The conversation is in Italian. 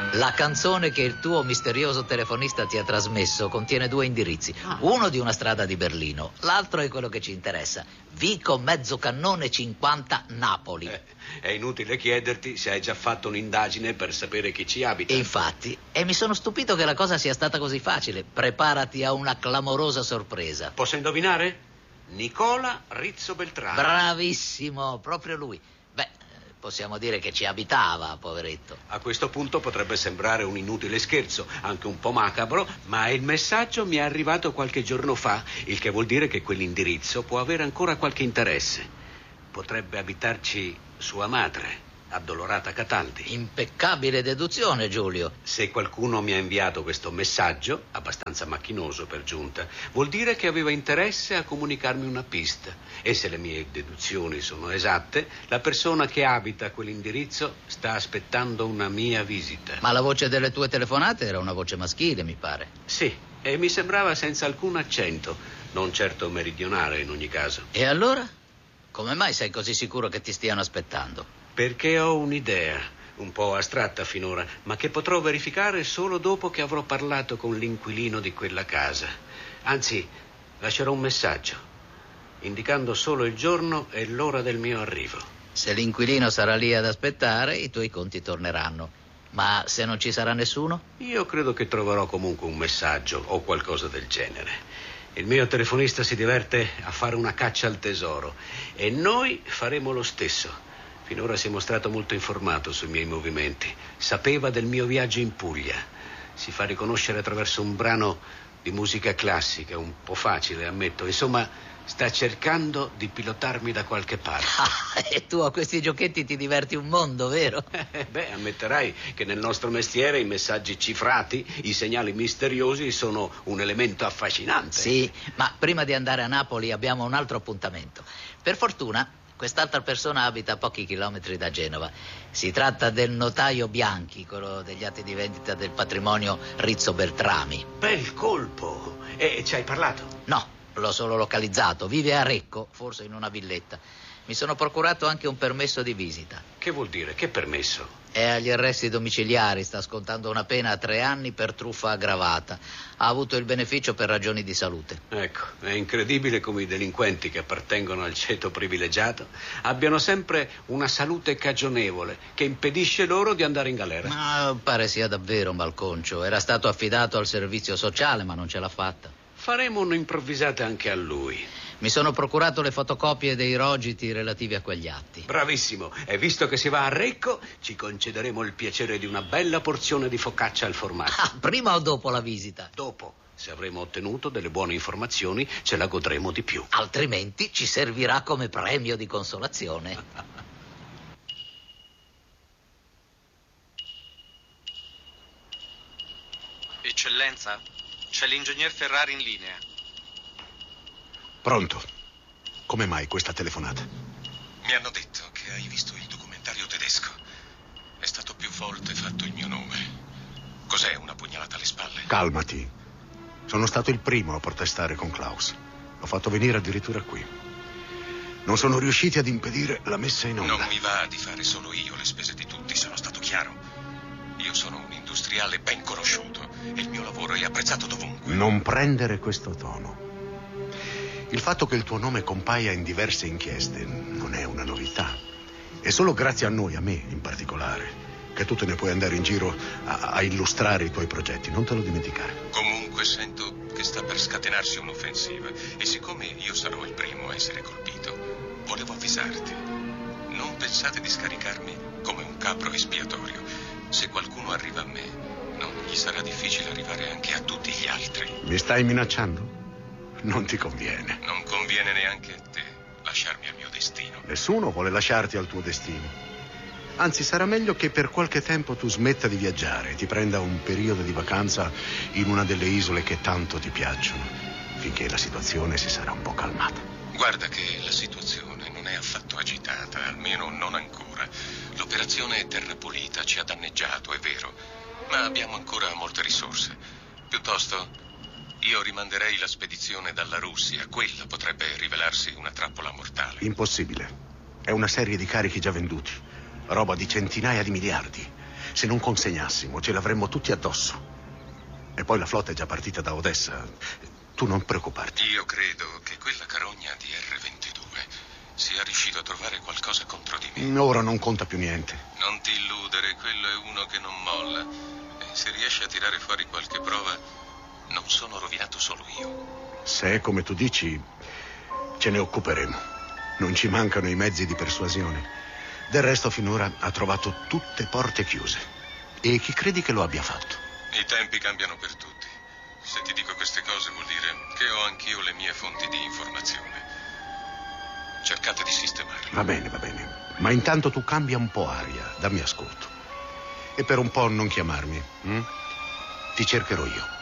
La canzone che il tuo misterioso telefonista ti ha trasmesso contiene 2 indirizzi. Uno di una strada di Berlino, l'altro è quello che ci interessa. Vico Mezzocannone 50, Napoli. È inutile chiederti se hai già fatto un'indagine per sapere chi ci abita. Infatti, e mi sono stupito che la cosa sia stata così facile. Preparati a una clamorosa sorpresa. Posso indovinare? Nicola Rizzo Beltrame. Bravissimo, proprio lui. Beh, possiamo dire che ci abitava, poveretto. A questo punto potrebbe sembrare un inutile scherzo, anche un po' macabro, ma il messaggio mi è arrivato qualche giorno fa, il che vuol dire che quell'indirizzo può avere ancora qualche interesse. Potrebbe abitarci sua madre, Addolorata Cataldi. Impeccabile deduzione, Giulio. Se qualcuno mi ha inviato questo messaggio, abbastanza macchinoso per giunta, vuol dire che aveva interesse a comunicarmi una pista. E se le mie deduzioni sono esatte, la persona che abita quell'indirizzo sta aspettando una mia visita. Ma la voce delle tue telefonate era una voce maschile, mi pare. Sì, e mi sembrava senza alcun accento, non certo meridionale in ogni caso. E allora? Come mai sei così sicuro che ti stiano aspettando? Perché ho un'idea, un po' astratta finora, ma che potrò verificare solo dopo che avrò parlato con l'inquilino di quella casa. Anzi, lascerò un messaggio, indicando solo il giorno e l'ora del mio arrivo. Se l'inquilino sarà lì ad aspettare, i tuoi conti torneranno. Ma se non ci sarà nessuno? Io credo che troverò comunque un messaggio o qualcosa del genere. Il mio telefonista si diverte a fare una caccia al tesoro e noi faremo lo stesso. Finora si è mostrato molto informato sui miei movimenti. Sapeva del mio viaggio in Puglia. Si fa riconoscere attraverso un brano di musica classica, un po' facile, ammetto. Insomma, sta cercando di pilotarmi da qualche parte. E tu a questi giochetti ti diverti un mondo, vero? Beh, ammetterai che nel nostro mestiere i messaggi cifrati, i segnali misteriosi sono un elemento affascinante. Sì, ma prima di andare a Napoli abbiamo un altro appuntamento. Per fortuna, quest'altra persona abita a pochi chilometri da Genova. Si tratta del notaio Bianchi, quello degli atti di vendita del patrimonio Rizzo Beltrami. Bel colpo! E ci hai parlato? No, l'ho solo localizzato. Vive a Recco, forse in una villetta. Mi sono procurato anche un permesso di visita. Che vuol dire? Che permesso? È agli arresti domiciliari, sta scontando una pena a 3 anni per truffa aggravata. Ha avuto il beneficio per ragioni di salute. Ecco, è incredibile come i delinquenti che appartengono al ceto privilegiato abbiano sempre una salute cagionevole che impedisce loro di andare in galera. Ma pare sia davvero malconcio. Era stato affidato al servizio sociale, ma non ce l'ha fatta. Faremo un'improvvisata anche a lui. Mi sono procurato le fotocopie dei rogiti relativi a quegli atti. Bravissimo. E visto che si va a Recco, ci concederemo il piacere di una bella porzione di focaccia al formaggio. Prima o dopo la visita? Dopo. Se avremo ottenuto delle buone informazioni, ce la godremo di più. Altrimenti ci servirà come premio di consolazione. Eccellenza, c'è l'ingegner Ferrari in linea. Pronto? Come mai questa telefonata? Mi hanno detto che hai visto il documentario tedesco. È stato più volte fatto il mio nome. Cos'è una pugnalata alle spalle? Calmati. Sono stato il primo a protestare con Klaus. L'ho fatto venire addirittura qui. Non sono riusciti ad impedire la messa in onda. Non mi va di fare solo io le spese di tutti, sono stato chiaro. Io sono un industriale ben conosciuto e il mio lavoro è apprezzato dovunque. Non prendere questo tono. Il fatto che il tuo nome compaia in diverse inchieste non è una novità. È solo grazie a noi, a me in particolare, che tu te ne puoi andare in giro a illustrare i tuoi progetti. Non te lo dimenticare. Comunque sento che sta per scatenarsi un'offensiva e siccome io sarò il primo a essere colpito, volevo avvisarti. Non pensate di scaricarmi come un capro espiatorio. Se qualcuno arriva a me, non gli sarà difficile arrivare anche a tutti gli altri. Mi stai minacciando? Non ti conviene. Non conviene neanche a te lasciarmi al mio destino. Nessuno vuole lasciarti al tuo destino. Anzi, sarà meglio che per qualche tempo tu smetta di viaggiare e ti prenda un periodo di vacanza in una delle isole che tanto ti piacciono, finché la situazione si sarà un po' calmata. Guarda che la situazione non è affatto agitata, almeno non ancora. L'operazione Terra Pulita ci ha danneggiato, è vero, ma abbiamo ancora molte risorse. Piuttosto, io rimanderei la spedizione dalla Russia. Quella potrebbe rivelarsi una trappola mortale. Impossibile. È una serie di carichi già venduti. Roba di centinaia di miliardi. Se non consegnassimo, ce l'avremmo tutti addosso. E poi la flotta è già partita da Odessa. Tu non preoccuparti. Io credo che quella carogna di R-22 sia riuscito a trovare qualcosa contro di me. Ora non conta più niente. Non ti illudere, quello è uno che non molla. E se riesce a tirare fuori qualche prova, non sono rovinato solo io. Se è come tu dici, ce ne occuperemo. Non ci mancano i mezzi di persuasione. Del resto finora ha trovato tutte porte chiuse. E chi credi che lo abbia fatto? I tempi cambiano per tutti. Se ti dico queste cose vuol dire che ho anch'io le mie fonti di informazione. Cercate di sistemarle. Va bene, va bene. Ma intanto tu cambia un po' aria, dammi ascolto. E per un po' non chiamarmi. Ti cercherò io.